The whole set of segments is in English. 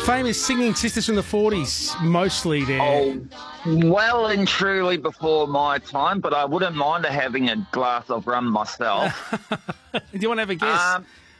Famous singing sisters from the 40s, mostly there. Oh, well and truly before my time, but I wouldn't mind having a glass of rum myself. Do you want to have a guess?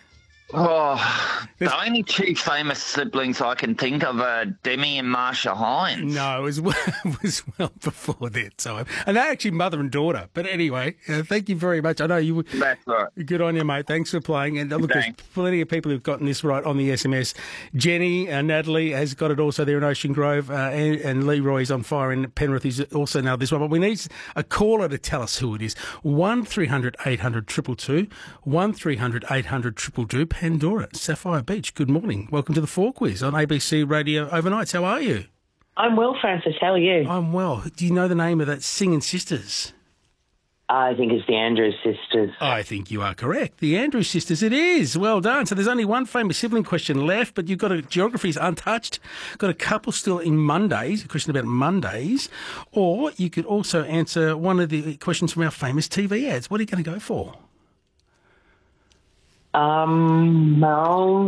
The only two famous siblings I can think of are Demi and Marsha Hines. No, it was well before that time. And they're actually mother and daughter. But anyway, thank you very much. I know you. That's right. Good on you, mate. Thanks for playing. And look, there's plenty of people who've gotten this right on the SMS. Jenny and Natalie has got it also there in Ocean Grove, and Leroy's on fire in Penrith. He's also nailed this one. But we need a caller to tell us who it is. 1300 800 222, 1300 800 222. Pandora, Sapphire Beach. Good morning. Welcome to the 4 Quiz on ABC Radio Overnights. How are you? I'm well, Francis. How are you? I'm well. Do you know the name of that singing sisters? I think it's the Andrews sisters. I think you are correct. The Andrews sisters, it is. Well done. So there's only one famous sibling question left, but you've got geography's untouched. Got a couple still in Mondays, a question about Mondays. Or you could also answer one of the questions from our famous TV ads. What are you going to go for? Go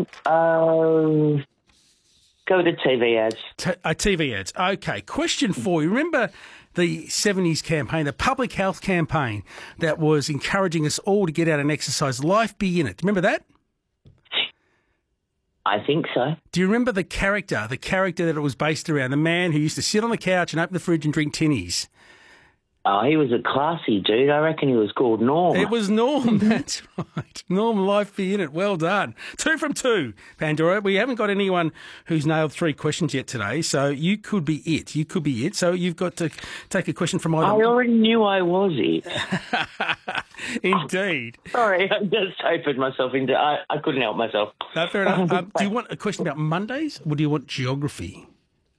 to TV ads. TV ads. Okay. Question for you. Remember the 70s campaign, the public health campaign that was encouraging us all to get out and exercise? Life Be In It. Remember that? I think so. Do you remember the character that it was based around? The man who used to sit on the couch and open the fridge and drink tinnies. Oh, he was a classy dude. I reckon he was called Norm. It was Norm, that's right. Norm, Life Be In It. Well done. 2 from 2, Pandora. We haven't got anyone who's nailed 3 questions yet today, so you could be it. You could be it. So you've got to take a question from either. I already knew I was it. Indeed. Sorry, I just opened myself into... I couldn't help myself. No, fair enough. Do you want a question about Mondays, or do you want geography?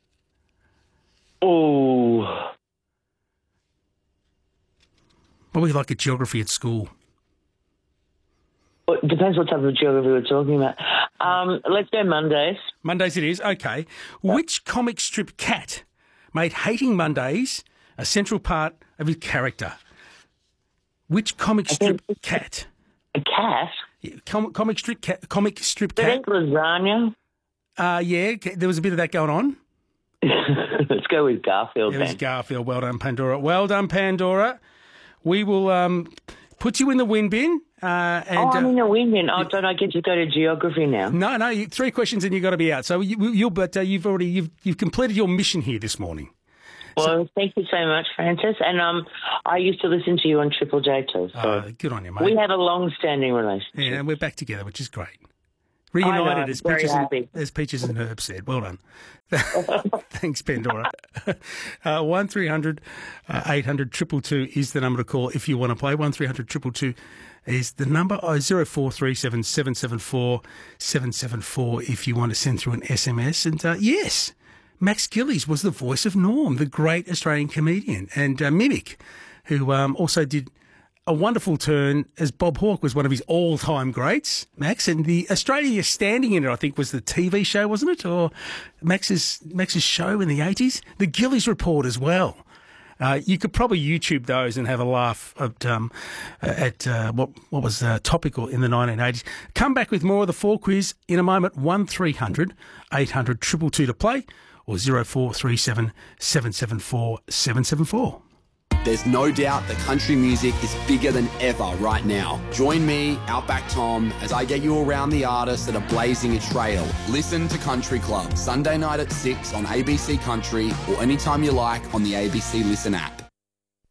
Oh... What were you like at geography at school? Well, it depends what type of geography we're talking about. Let's go Mondays. Mondays it is. Okay. Which comic strip cat made hating Mondays a central part of his character? Which comic strip cat? A cat? Yeah, comic strip cat. Think lasagna? Yeah, there was a bit of that going on. Let's go with Garfield. It was Garfield. Well done, Pandora. Well done, Pandora. We will put you in the win bin. I'm in the win bin. Oh, don't I get to go to geography now? No. 3 questions and you've got to be out. So you've completed your mission here this morning. Well, thank you so much, Francis. And I used to listen to you on Triple J too. So good on you, mate. We had a long-standing relationship. Yeah, and we're back together, which is great. Reunited, as Peaches and Herb said. Well done. Thanks, Pandora. 1300 800 222 is the number to call if you want to play. 1300 222 is the number. 0437 774 774 if you want to send through an SMS. And yes, Max Gillies was the voice of Norm, the great Australian comedian, and Mimic, who also did a wonderful turn as Bob Hawke was one of his all-time greats, Max. And the Australia Standing In It, I think, was the TV show, wasn't it? Or Max's show in the 80s? The Gillies Report as well. You could probably YouTube those and have a laugh at what was topical in the 1980s. Come back with more of the 4 Quiz in a moment. 1300 800 222 to play, or 0437 774 774. There's no doubt that country music is bigger than ever right now. Join me, Outback Tom, as I get you around the artists that are blazing a trail. Listen to Country Club, Sunday night at 6 on ABC Country, or anytime you like on the ABC Listen app.